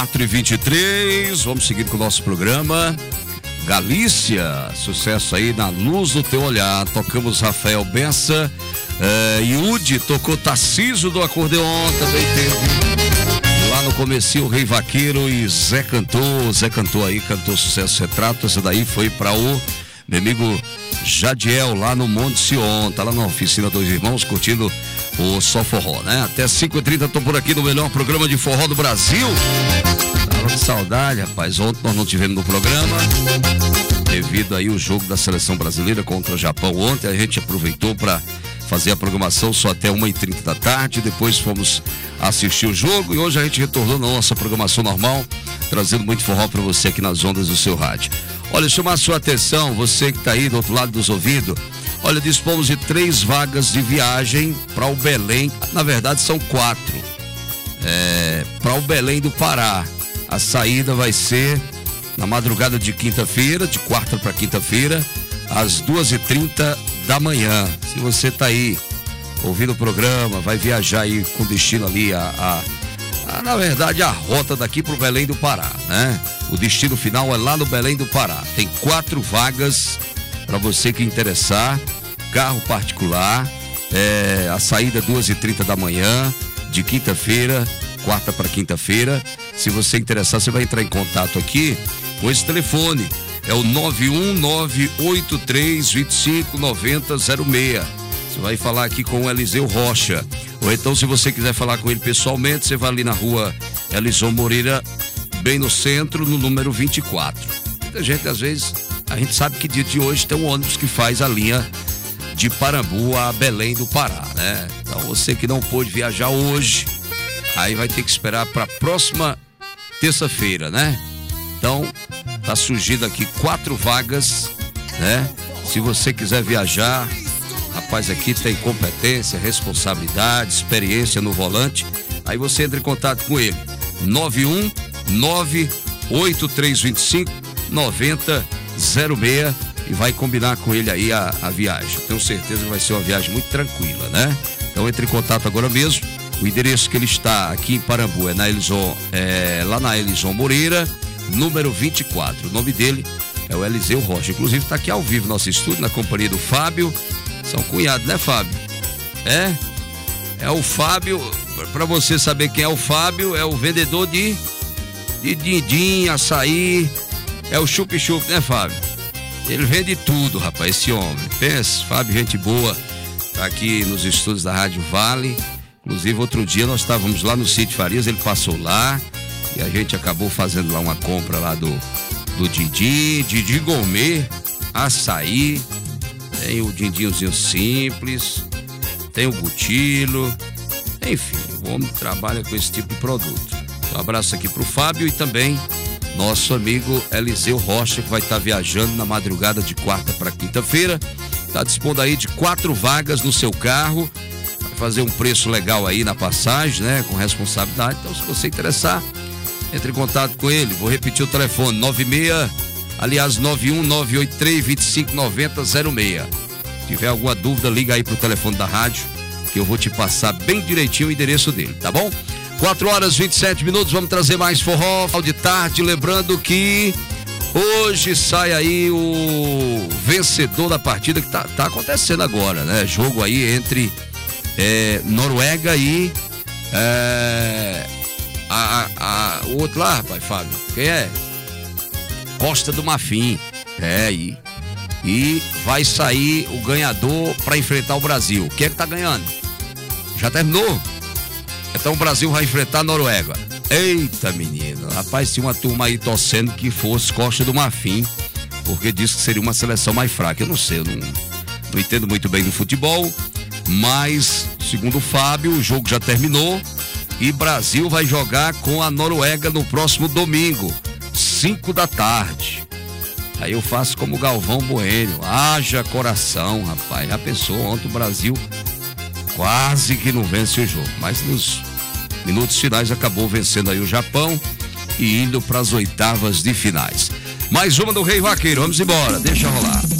4h23, vamos seguir com o nosso programa. Galícia, sucesso aí na Luz do Teu Olhar. Tocamos Rafael Bessa, Yudi tocou Tarcísio do acordeon, também teve lá no comecinho o Rei Vaqueiro e Zé Cantor aí, cantou Sucesso Retrato. Essa daí foi para o meu amigo Jadiel, lá no Monte Sion, tá lá na oficina Dois Irmãos, curtindo o Só Forró, né? Até 5h30, tô por aqui no melhor programa de forró do Brasil. Tava com saudade, rapaz. Ontem nós não tivemos no programa, devido aí o jogo da seleção brasileira contra o Japão. Ontem a gente aproveitou para fazer a programação só até 1h30 da tarde, depois fomos assistir o jogo e hoje a gente retornou na nossa programação normal, trazendo muito forró para você aqui nas ondas do seu rádio. Olha, chamar a sua atenção, você que está aí do outro lado dos ouvidos. Olha, dispomos de 3 vagas de viagem para o Belém. Na verdade são 4. Para o Belém do Pará. A saída vai ser na madrugada de quinta-feira, de quarta para quinta-feira, às 2h30 da manhã. Se você está aí ouvindo o programa, vai viajar aí com destino ali na verdade, a rota daqui para o Belém do Pará, né? O destino final é lá no Belém do Pará. Tem 4 vagas para você que interessar. Carro particular, a saída 2h30 da manhã, de quinta-feira, quarta para quinta-feira. Se você interessar, você vai entrar em contato aqui com esse telefone. É o 91983259006. Você vai falar aqui com o Eliseu Rocha. Ou então, se você quiser falar com ele pessoalmente, você vai ali na rua Elison Moreira, bem no centro, no número 24. Muita gente, às vezes, a gente sabe que dia de hoje tem um ônibus que faz a linha de Parambu a Belém do Pará, né? Então, você que não pôde viajar hoje, aí vai ter que esperar para a próxima terça-feira, né? Então, tá surgindo aqui 4 vagas, né? Se você quiser viajar, rapaz, aqui tem competência, responsabilidade, experiência no volante. Aí você entra em contato com ele. 91983259006 e vai combinar com ele aí a viagem. Tenho certeza que vai ser uma viagem muito tranquila, né? Então entre em contato agora mesmo. O endereço que ele está aqui em Parambu é lá na Elison Moreira, número 24. O nome dele é o Eliseu Rocha. Inclusive está aqui ao vivo no nosso estúdio, na companhia do Fábio. São cunhados, né, Fábio? É o Fábio. Para você saber quem é o Fábio, é o vendedor de dindim, açaí. É o chup-chup, né, Fábio? Ele vende tudo, rapaz, esse homem. Pensa, Fábio, gente boa, tá aqui nos estúdios da Rádio Vale. Inclusive, outro dia nós estávamos lá no Sítio Farias, ele passou lá e a gente acabou fazendo lá uma compra lá do Didi Gourmet, açaí. Tem o dindinhozinho simples, tem o butilo, enfim, o homem trabalha com esse tipo de produto. Um abraço aqui pro Fábio e também nosso amigo Eliseu Rocha, que vai estar viajando na madrugada de quarta para quinta-feira. Está dispondo aí de 4 vagas no seu carro, vai fazer um preço legal aí na passagem, né, com responsabilidade. Então, se você interessar, entre em contato com ele. Vou repetir o telefone, 91983259006. Se tiver alguma dúvida, liga aí pro telefone da rádio, que eu vou te passar bem direitinho o endereço dele, tá bom? 4h27, vamos trazer mais forró de tarde, lembrando que hoje sai aí o vencedor da partida que tá acontecendo agora, né? Jogo aí entre Noruega e o outro lá, rapaz, Fábio, quem é? Costa do Marfim, e vai sair o ganhador para enfrentar o Brasil. Quem é que tá ganhando? Já terminou? Então o Brasil vai enfrentar a Noruega. Eita, menino, rapaz, tinha uma turma aí torcendo que fosse Costa do Marfim, porque disse que seria uma seleção mais fraca. Eu não sei, eu não entendo muito bem do futebol, mas segundo o Fábio, o jogo já terminou e Brasil vai jogar com a Noruega no próximo domingo, 5 da tarde. Aí eu faço como Galvão Bueno, haja coração, rapaz. Já pensou, ontem o Brasil quase que não vence o jogo, mas nos minutos finais acabou vencendo aí o Japão e indo para as oitavas de finais. Mais uma do Rei Vaqueiro, vamos embora, deixa rolar.